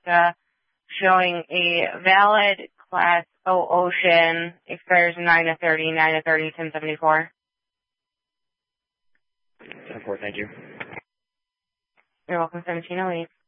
Nebraska, showing a valid Class O Ocean, expires 9/30, 9/30, 10/74. 10-4, thank you. You're welcome, 1708.